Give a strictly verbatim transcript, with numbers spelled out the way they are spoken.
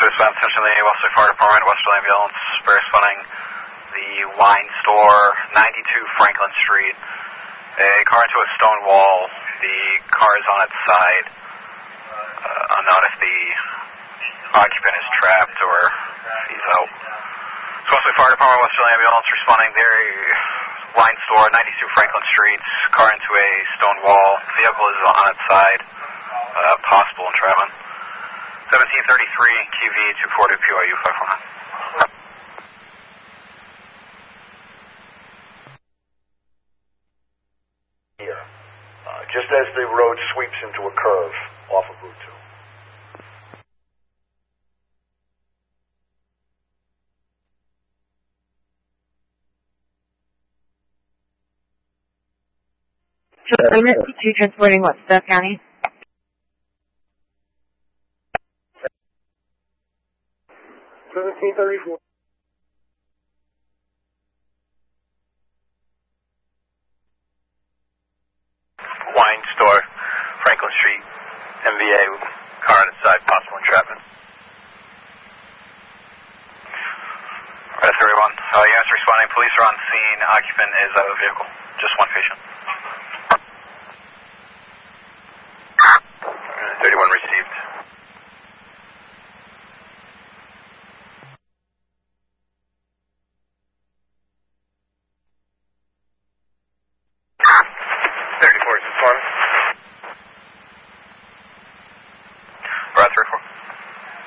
Respond essentially Westlake Fire Department, Western Ambulance, for responding the wine store, ninety-two Franklin Street. A car into a stone wall. The car is on its side. Uh, unknown if the occupant is trapped or if he's out. So Westlake Fire Department, Western Ambulance, responding there. Wine store, ninety-two Franklin Street. Car into a stone wall. Vehicle is on its side. Uh, possible entrapment. seventeen thirty-three Q V two forty P Y U five four nine. Here, uh, just as the road sweeps into a curve off of Route two. Limit to transporting what, Steph County? seventeen thirty-four. Wine store, Franklin Street, M V A, car on its side, possible entrapment. Alright, everyone. Uh, units responding. Police are on scene. Occupant is out of the vehicle. Just one patient.